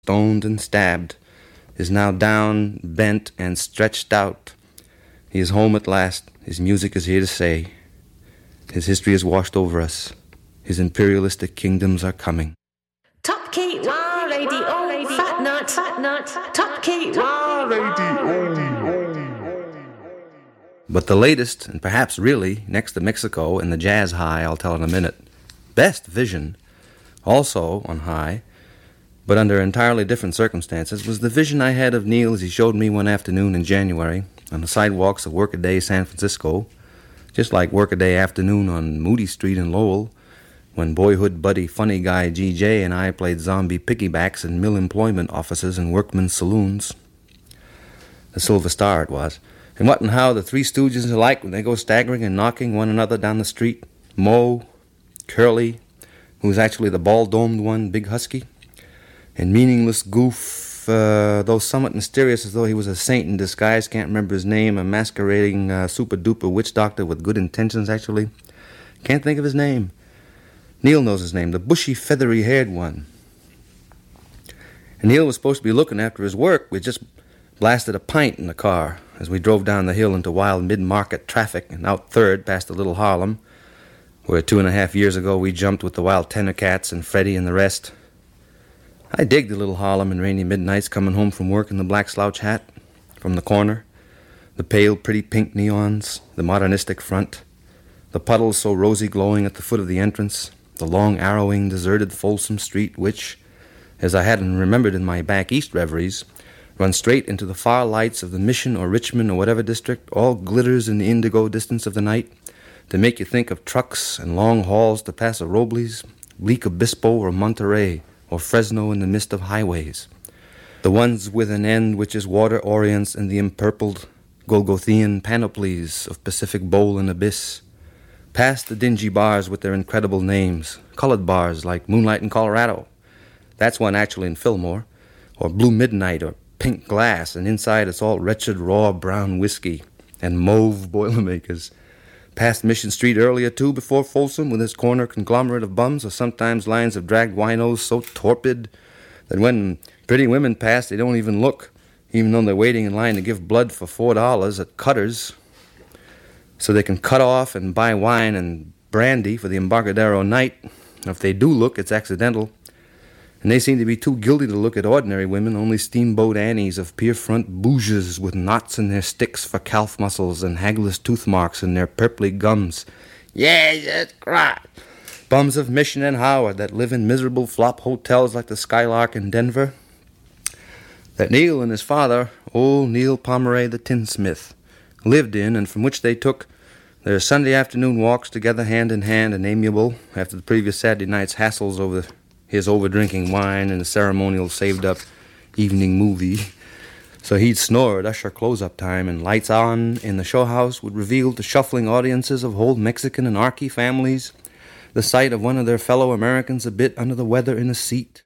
stoned and stabbed, is now down, bent, and stretched out. He is home at last. His music is here to stay. His history has washed over us. His imperialistic kingdoms are coming. Top Key War Radio, fat nut, Top Key War Radio. But the latest, and perhaps really, next to Mexico and the Jazz High, I'll tell in a minute, best vision, also on High, but under entirely different circumstances, was the vision I had of Neil as he showed me one afternoon in January on the sidewalks of Workaday San Francisco, just like Workaday afternoon on Moody Street in Lowell, when boyhood buddy funny guy G.J. and I played zombie piggybacks in mill employment offices and workmen's saloons. The Silver Star it was. And what and how the Three Stooges are like when they go staggering and knocking one another down the street. Moe, Curly, who's actually the ball-domed one, Big Husky, and meaningless Goof, though somewhat mysterious as though he was a saint in disguise, can't remember his name, a masquerading super-duper witch doctor with good intentions, actually. Can't think of his name. Neil knows his name, the bushy, feathery-haired one. And Neil was supposed to be looking after his work. We just blasted a pint in the car as we drove down the hill into wild mid-market traffic and out third past the Little Harlem, where 2.5 years ago we jumped with the Wild Tendercats and Freddie and the rest. I dig the Little Harlem in rainy midnights coming home from work in the black slouch hat from the corner, the pale, pretty pink neons, the modernistic front, the puddles so rosy glowing at the foot of the entrance, the long, arrowing, deserted Folsom Street which, as I hadn't remembered in my back east reveries, runs straight into the far lights of the Mission or Richmond or whatever district, all glitters in the indigo distance of the night, to make you think of trucks and long hauls to Paso Robles, bleak Obispo or Monterey, or Fresno in the mist of highways. The ones with an end which is water orients and the empurpled Golgothian panoplies of Pacific Bowl and Abyss. Past the dingy bars with their incredible names, colored bars like Moonlight in Colorado. That's one actually in Fillmore, or Blue Midnight, or Pink Glass, and inside it's all wretched raw brown whiskey and mauve Boilermakers. Past Mission Street earlier, too, before Folsom, with its corner conglomerate of bums, or sometimes lines of dragged winos so torpid that when pretty women pass, they don't even look, even though they're waiting in line to give blood for $4 at Cutter's, so they can cut off and buy wine and brandy for the Embarcadero night. If they do look, it's accidental. And they seem to be too guilty to look at ordinary women, only Steamboat Annies of pier-front bouges with knots in their sticks for calf muscles and hagless tooth marks in their purply gums. Yes, that's right. Bums of Mission and Howard that live in miserable flop hotels like the Skylark in Denver. That Neil and his father, old Neil Pomeroy the tinsmith, lived in, and from which they took their Sunday afternoon walks together hand in hand and amiable after the previous Saturday night's hassles over his over-drinking wine and the ceremonial saved-up evening movie. So he'd snore at usher close-up time, and lights on in the show house would reveal to shuffling audiences of whole Mexican and Archie families the sight of one of their fellow Americans a bit under the weather in a seat.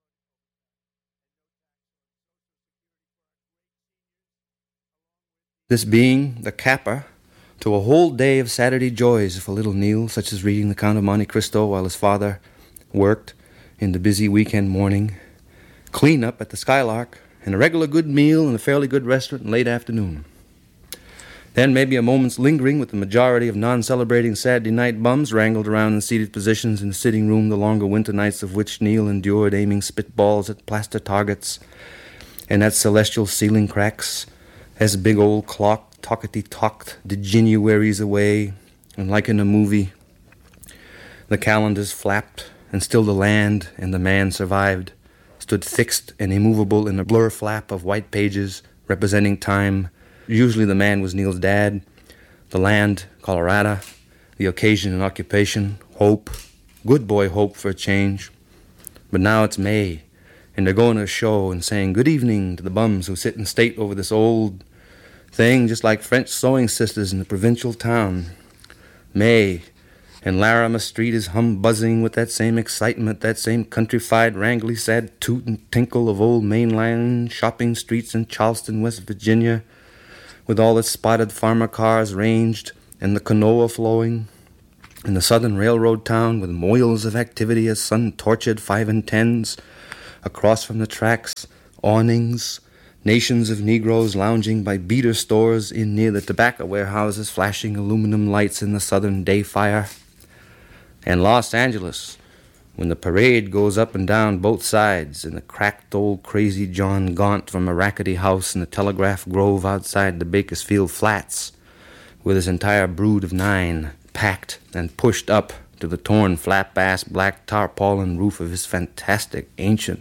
This being the capper to a whole day of Saturday joys for little Neil, such as reading The Count of Monte Cristo while his father worked in the busy weekend morning, clean up at the Skylark, and a regular good meal in a fairly good restaurant in late afternoon. Then maybe a moment's lingering with the majority of non-celebrating Saturday night bums wrangled around in seated positions in the sitting room, the longer winter nights of which Neil endured, aiming spitballs at plaster targets and at celestial ceiling cracks as big old clock talkety-talked the Januaries away, and like in a movie, the calendars flapped, and still the land and the man survived, stood fixed and immovable in a blur flap of white pages representing time. Usually the man was Neil's dad, the land, Colorado, the occasion and occupation, hope, good boy hope for a change. But now it's May, and they're going to a show and saying good evening to the bums who sit in state over this old thing, just like French sewing sisters in the provincial town. May, and Larimer Street is hum-buzzing with that same excitement, that same countrified, wrangly, sad toot and tinkle of old mainline shopping streets in Charleston, West Virginia, with all its spotted farmer cars ranged and the canoa flowing. In the southern railroad town with moils of activity as sun-tortured 5 and 10s, Across from the tracks, awnings, nations of Negroes lounging by beater stores in near the tobacco warehouses, flashing aluminum lights in the southern day fire. And Los Angeles, when the parade goes up and down both sides, and the cracked old crazy John Gaunt from a rackety house in the Telegraph Grove outside the Bakersfield Flats, with his entire brood of 9 packed and pushed up to the torn flap-ass black tarpaulin roof of his fantastic, ancient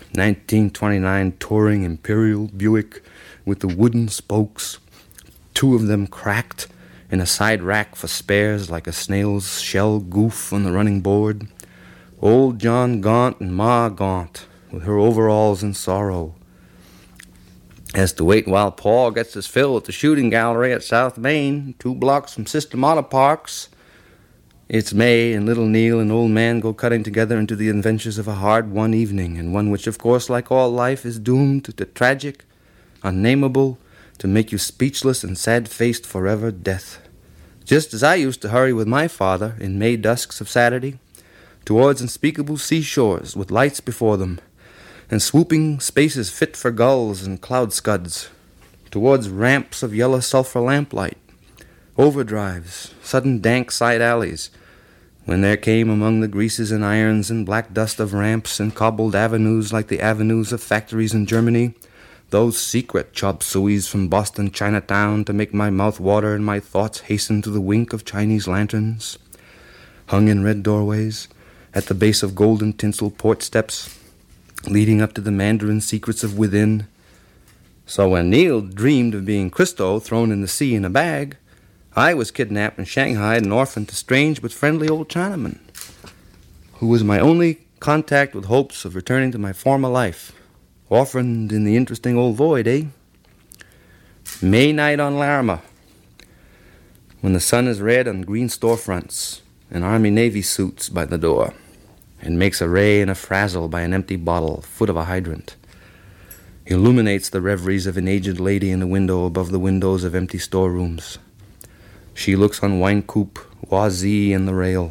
1929 touring Imperial Buick with the wooden spokes, 2 of them cracked, and a side rack for spares like a snail's shell goof on the running board. Old John Gaunt and Ma Gaunt, with her overalls in sorrow, has to wait while Paul gets his fill at the shooting gallery at South Main, 2 blocks from System Auto Parks. It's May, and little Neil and old man go cutting together into the adventures of a hard-won evening, and one which, of course, like all life, is doomed to tragic, unnameable, to make you speechless and sad-faced forever death. Just as I used to hurry with my father in May dusks of Saturday, towards unspeakable seashores with lights before them, and swooping spaces fit for gulls and cloud scuds, towards ramps of yellow sulphur lamplight, overdrives, sudden dank side alleys, when there came among the greases and irons and black dust of ramps and cobbled avenues like the avenues of factories in Germany, those secret chop sueys from Boston Chinatown to make my mouth water and my thoughts hasten to the wink of Chinese lanterns, hung in red doorways, at the base of golden tinsel port steps, leading up to the Mandarin secrets of within. So when Neil dreamed of being Christo thrown in the sea in a bag, I was kidnapped and shanghaied and orphaned to strange but friendly old Chinaman, who was my only contact with hopes of returning to my former life. Orphaned in the interesting old void, eh? May night on Larimer, when the sun is red on green storefronts and Army-Navy suits by the door, and makes a ray and a frazzle by an empty bottle, foot of a hydrant, illuminates the reveries of an aged lady in the window above the windows of empty storerooms. She looks on Wine Coop, Wazee, and the rail.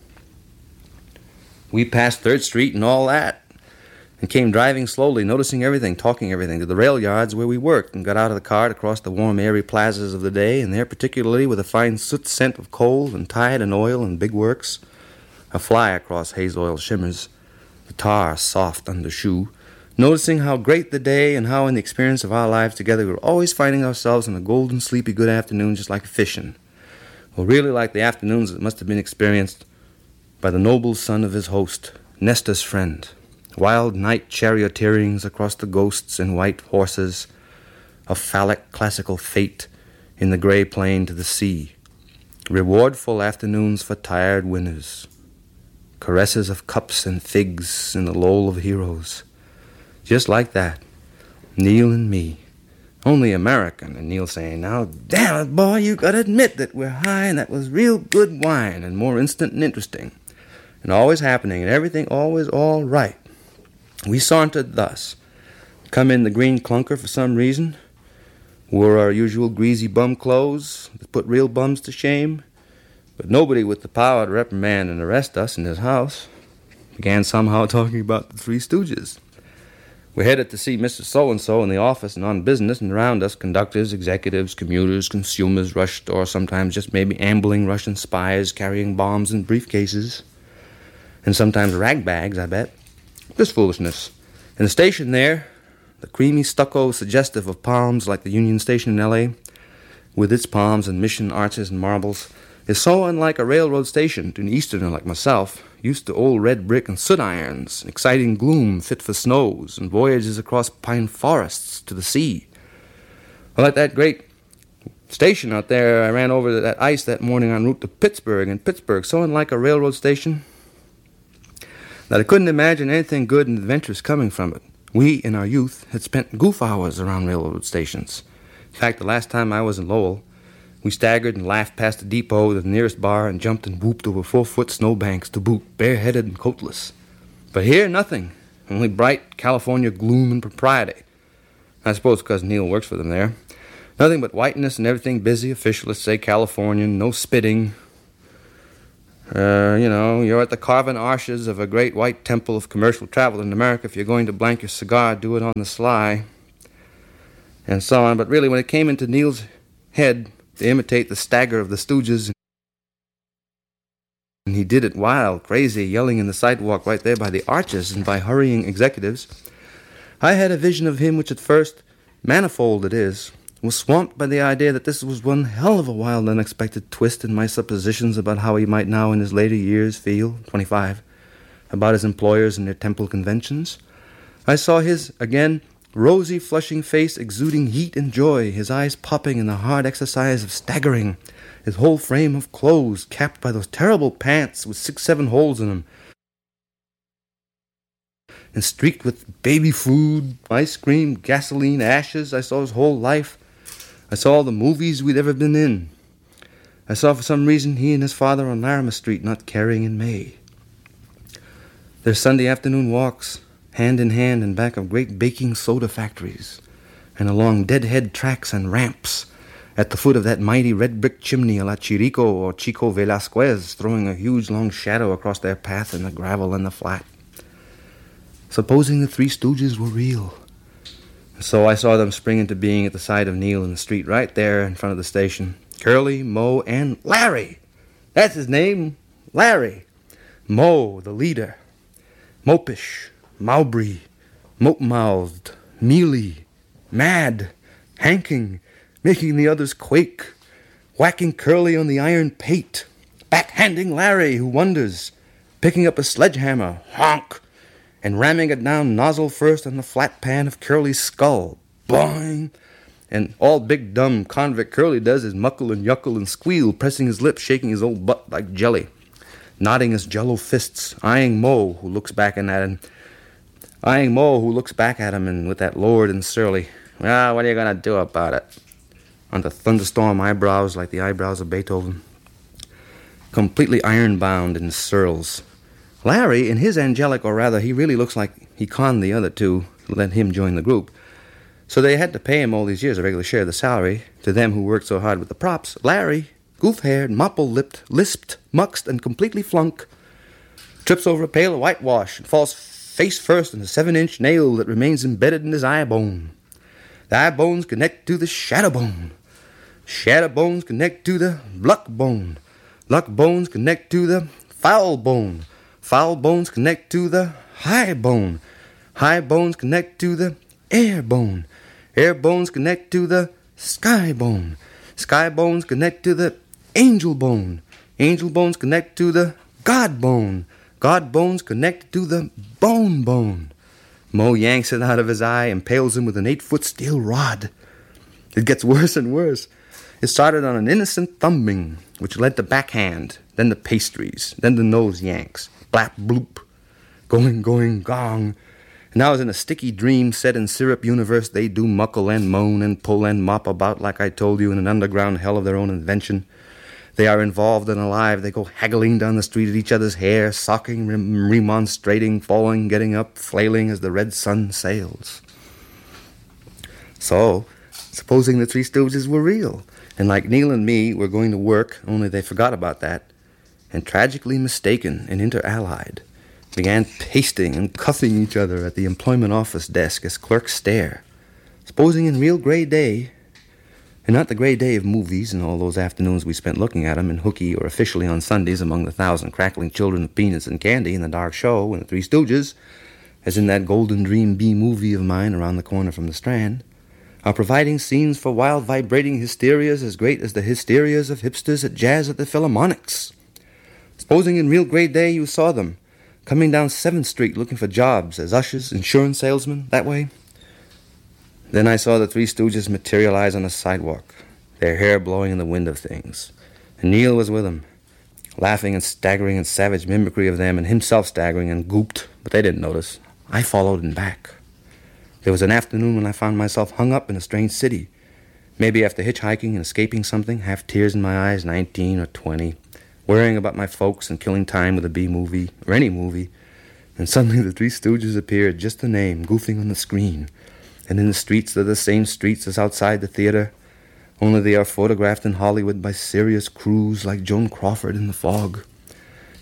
We passed 3rd Street and all that, and came driving slowly, noticing everything, talking everything, to the rail yards where we worked, and got out of the car to cross the warm, airy plazas of the day, and there particularly with a fine soot scent of coal and tide and oil and big works, a fly across haze oil shimmers, the tar soft under shoe, noticing how great the day and how in the experience of our lives together we were always finding ourselves in a golden, sleepy good afternoon just like fishing, or really like the afternoons that must have been experienced by the noble son of his host, Nestor's friend. Wild night charioteerings across the ghosts and white horses of phallic classical fate in the gray plain to the sea. Rewardful afternoons for tired winners. Caresses of cups and figs in the lull of heroes. Just like that. Neil and me. Only American. And Neil saying, "Now, damn it, boy, you gotta admit that we're high and that was real good wine and more instant and interesting. And always happening and everything always all right." We sauntered thus, come in the green clunker for some reason, wore our usual greasy bum clothes that put real bums to shame, but nobody with the power to reprimand and arrest us in his house. Began somehow talking about the Three Stooges. We headed to see Mr. So-and-so in the office and on business, and around us conductors, executives, commuters, consumers rushed, or sometimes just maybe ambling Russian spies carrying bombs in briefcases, and sometimes rag bags, I bet. Just foolishness. In the station there, the creamy stucco suggestive of palms like the Union Station in L.A., with its palms and mission arches and marbles, is so unlike a railroad station to an Easterner like myself, used to old red brick and soot irons, exciting gloom fit for snows, and voyages across pine forests to the sea. Or like that great station out there I ran over that ice that morning en route to Pittsburgh, and Pittsburgh, so unlike a railroad station that I couldn't imagine anything good and adventurous coming from it. We, in our youth, had spent goof hours around railroad stations. In fact, the last time I was in Lowell, we staggered and laughed past the depot to the nearest bar and jumped and whooped over 4-foot snowbanks to boot, bareheaded and coatless. But here, nothing. Only bright California gloom and propriety. I suppose because Neil works for them there. Nothing but whiteness and everything busy, official, let's say Californian, no spitting. You're at the carven arches of a great white temple of commercial travel in America. If you're going to blank your cigar, do it on the sly, and so on. But really, when it came into Neil's head to imitate the stagger of the Stooges, and he did it wild, crazy, yelling in the sidewalk right there by the arches and by hurrying executives, I had a vision of him which at first, manifold it is, was swamped by the idea that this was one hell of a wild, unexpected twist in my suppositions about how he might now in his later years feel, 25, about his employers and their temple conventions. I saw his, again, rosy, flushing face exuding heat and joy, his eyes popping in the hard exercise of staggering, his whole frame of clothes capped by those terrible pants with 6-7 holes in them, and streaked with baby food, ice cream, gasoline, ashes. I saw his whole life. I saw all the movies we'd ever been in. I saw for some reason he and his father on Larimer Street not caring in May. Their Sunday afternoon walks, hand in hand in back of great baking soda factories, and along deadhead tracks and ramps, at the foot of that mighty red brick chimney a la Chirico or Chico Velasquez, throwing a huge long shadow across their path in the gravel and the flat. Supposing the Three Stooges were real. So I saw them spring into being at the side of Neil in the street right there in front of the station. Curly, Moe, and Larry. That's his name, Larry. Moe, the leader. Mopish, Mowbray, mope-mouthed, mealy, mad, hanking, making the others quake, whacking Curly on the iron pate, backhanding Larry, who wonders, picking up a sledgehammer, honk, and ramming it down nozzle first on the flat pan of Curly's skull. Boing! And all big dumb convict Curly does is muckle and yuckle and squeal, pressing his lips, shaking his old butt like jelly, nodding his jello fists, eyeing Moe, who looks back at him, and with that lowered and surly, "Well, what are you going to do about it?" on the thunderstorm eyebrows like the eyebrows of Beethoven, completely iron-bound in surls. Larry, in his angelic, or rather, he really looks like he conned the other two to let him join the group. So they had to pay him all these years a regular share of the salary to them who worked so hard with the props. Larry, goof-haired, mopple-lipped, lisped, muxed, and completely flunk, trips over a pail of whitewash and falls face first in a 7-inch nail that remains embedded in his eye bone. The eye bones connect to the shadow bone. Shadow bones connect to the luck bone. Luck bones connect to the foul bone. Foul bones connect to the high bone. High bones connect to the air bone. Air bones connect to the sky bone. Sky bones connect to the angel bone. Angel bones connect to the God bone. God bones connect to the bone bone. Moe yanks it out of his eye and impales him with an 8-foot steel rod. It gets worse and worse. It started on an innocent thumbing, which led to backhand, then the pastries, then the nose yanks. Blap, bloop, going, gong. And I was in a sticky dream set in syrup universe. They do muckle and moan and pull and mop about like I told you in an underground hell of their own invention. They are involved and alive. They go haggling down the street at each other's hair, socking, remonstrating, falling, getting up, flailing as the red sun sails. So, supposing the Three Stooges were real, and like Neil and me were going to work, only they forgot about that, and tragically mistaken and inter-allied, began pasting and cuffing each other at the employment office desk as clerks stare. Supposing in real gray day, and not the gray day of movies and all those afternoons we spent looking at 'em in hooky or officially on Sundays among the 1,000 crackling children of peanuts and candy in the dark show and the Three Stooges, as in that Golden Dream B-movie of mine around the corner from the Strand, are providing scenes for wild vibrating hysterias as great as the hysterias of hipsters at jazz at the Philharmonics. Supposing in real gray day you saw them, coming down 7th Street looking for jobs as ushers, insurance salesmen, that way. Then I saw the Three Stooges materialize on the sidewalk, their hair blowing in the wind of things. And Neil was with them, laughing and staggering in savage mimicry of them, and himself staggering and gooped, but they didn't notice. I followed in back. There was an afternoon when I found myself hung up in a strange city, maybe after hitchhiking and escaping something, half tears in my eyes, 19 or 20, worrying about my folks and killing time with a B-movie, or any movie, and suddenly the Three Stooges appeared, just the name, goofing on the screen. And in the streets, they're the same streets as outside the theater, only they are photographed in Hollywood by serious crews like Joan Crawford in The Fog.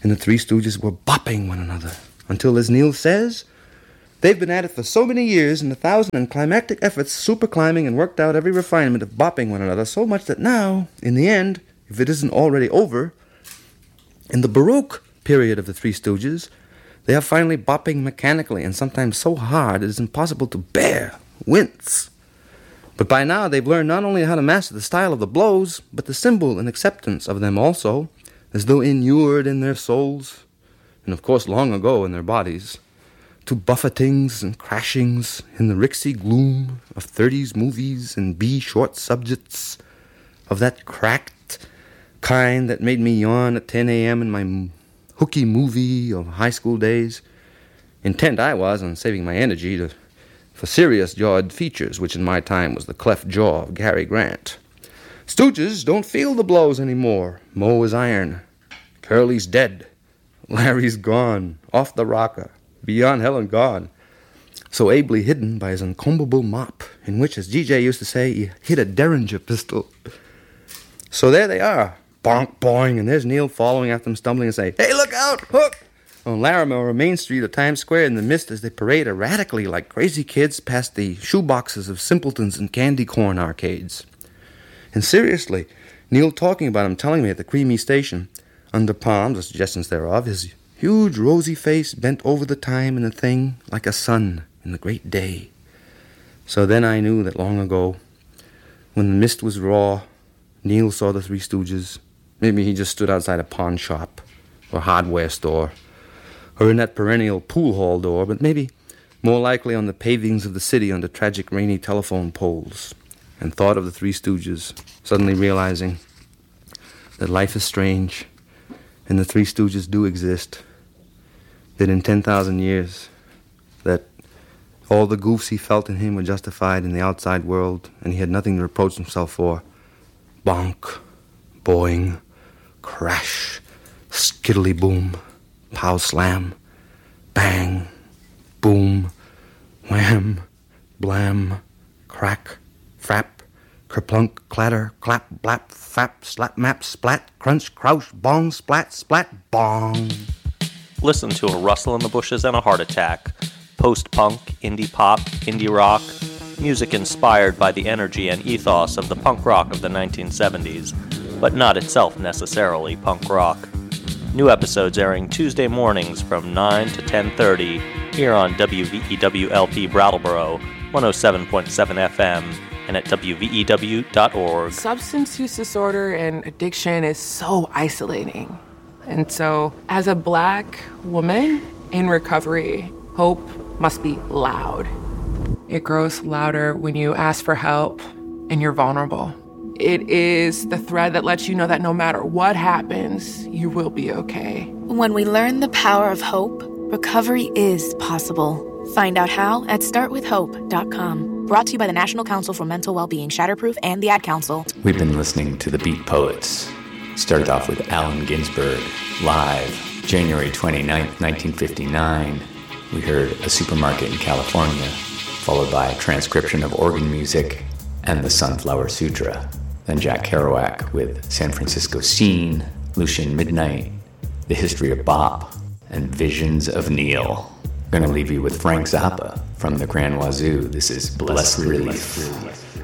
and the Three Stooges were bopping one another, until, as Neil says, they've been at it for so many years, in 1,000 and climactic efforts, super climbing and worked out every refinement of bopping one another, so much that now, in the end, if it isn't already over, in the Baroque period of the Three Stooges, they are finally bopping mechanically, and sometimes so hard it is impossible to bear, wince. But by now they've learned not only how to master the style of the blows, but the symbol and acceptance of them also, as though inured in their souls, and of course long ago in their bodies, to buffetings and crashings in the rixy gloom of 30s movies and B-short subjects of that cracked kind that made me yawn at 10 a.m. in my hooky movie of high school days. Intent I was on saving my energy for serious-jawed features, which in my time was the cleft jaw of Cary Grant. Stooges don't feel the blows anymore. Moe is iron. Curly's dead. Larry's gone, off the rocker, beyond hell and gone, so ably hidden by his uncombable mop, in which, as GJ used to say, he hid a Derringer pistol. So there they are, bonk, boing, and there's Neil following after them, stumbling and saying, "Hey, look out, hook!" on Larimer or Main Street or Times Square in the mist as they parade erratically like crazy kids past the shoeboxes of simpletons and candy corn arcades. And seriously, Neil talking about him, telling me at the creamy station, under palms, or suggestions thereof, his huge rosy face bent over the time and the thing like a sun in the great day. So then I knew that long ago, when the mist was raw, Neil saw the Three Stooges. Maybe he just stood outside a pawn shop or hardware store, or in that perennial pool hall door, but maybe more likely on the pavings of the city under tragic rainy telephone poles, and thought of the Three Stooges, suddenly realizing that life is strange, and the Three Stooges do exist, that in 10,000 years, that all the goofs he felt in him were justified in the outside world, and he had nothing to reproach himself for. Bonk, boing, crash, skiddly boom, pow slam, bang, boom, wham, blam, crack, frap, kerplunk, clatter, clap, blap, fap, slap, map, splat, crunch, crouch, bong, splat, splat, bong. Listen to a rustle in the bushes and a heart attack. Post-punk, indie pop, indie rock, music inspired by the energy and ethos of the punk rock of the 1970s, but not itself necessarily punk rock. New episodes airing Tuesday mornings from 9 to 10:30 here on WVEW-LP Brattleboro, 107.7 FM, and at WVEW.org. Substance use disorder and addiction is so isolating. And so, as a Black woman in recovery, hope must be loud. It grows louder when you ask for help and you're vulnerable. It is the thread that lets you know that no matter what happens, you will be okay. When we learn the power of hope, recovery is possible. Find out how at startwithhope.com. Brought to you by the National Council for Mental Wellbeing, Shatterproof, and the Ad Council. We've been listening to the Beat Poets. Started off with Allen Ginsberg, live, January 29th, 1959. We heard A Supermarket in California, followed by a transcription of organ music and the Sunflower Sutra. Then Jack Kerouac with San Francisco Scene, Lucian Midnight, The History of Bop, and Visions of Neil. Gonna leave you with Frank Zappa from the Grand Wazoo. This is Blessed Relief.